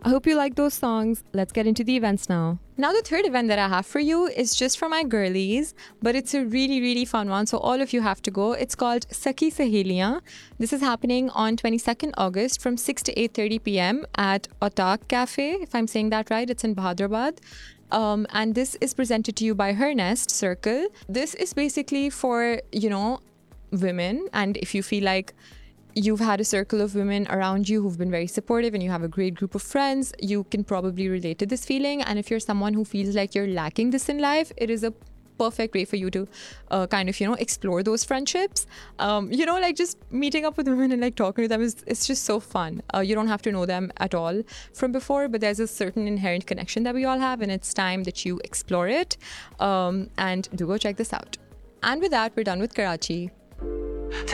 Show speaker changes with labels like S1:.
S1: I hope you like those songs. Let's get into the events now. Now, the third event that I have for you is just for my girlies, but it's a really, really fun one. So all of you have to go. It's called Sakhi Saheliyan. This is happening on 22nd August from 6 to 8:30 p.m. at Otak Cafe. If I'm saying that right, it's in Bahadrabad. And this is presented to you by Her Nest Circle. This is basically for, women. And if you feel like you've had a circle of women around you who've been very supportive and you have a great group of friends, you can probably relate to this feeling. And if you're someone who feels like you're lacking this in life, it is a perfect way for you to explore those friendships. Just meeting up with women and like talking to them it's just so fun. You don't have to know them at all from before, but there's a certain inherent connection that we all have, and it's time that you explore it. And do go check this out. And with that, we're done with Karachi.